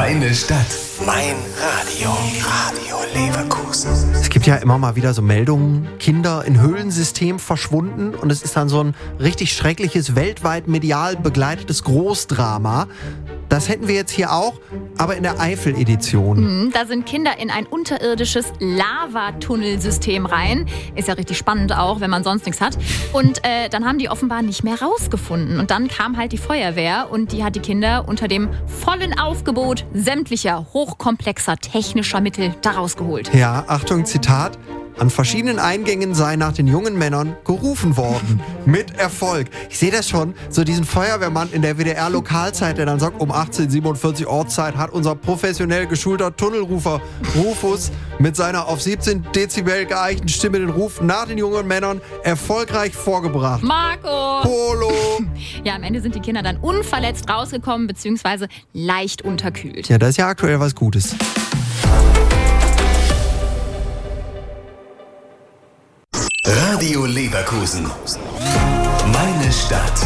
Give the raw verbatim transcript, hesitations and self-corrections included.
Meine Stadt. Mein Radio. Radio Leverkusen. Es gibt ja immer mal wieder so Meldungen, Kinder in Höhlensystem verschwunden, und es ist dann so ein richtig schreckliches, weltweit medial begleitetes Großdrama. Das hätten wir jetzt hier auch, aber in der Eifel-Edition. Mhm, da sind Kinder in ein unterirdisches Lavatunnelsystem rein. Ist ja richtig spannend auch, wenn man sonst nichts hat. Und äh, dann haben die offenbar nicht mehr rausgefunden. Und dann kam halt die Feuerwehr und die hat die Kinder unter dem vollen Aufgebot sämtlicher hochkomplexer technischer Mittel da rausgeholt. Ja, Achtung, Zitat. An verschiedenen Eingängen sei nach den jungen Männern gerufen worden. Mit Erfolg. Ich sehe das schon, so diesen Feuerwehrmann in der W D R-Lokalzeit, der dann sagt, um achtzehn Uhr siebenundvierzig Ortszeit hat unser professionell geschulter Tunnelrufer Rufus mit seiner auf siebzehn Dezibel geeichten Stimme den Ruf nach den jungen Männern erfolgreich vorgebracht. Marco! Polo! Ja, am Ende sind die Kinder dann unverletzt rausgekommen, beziehungsweise leicht unterkühlt. Ja, das ist ja aktuell was Gutes. Radio Leverkusen. Meine Stadt.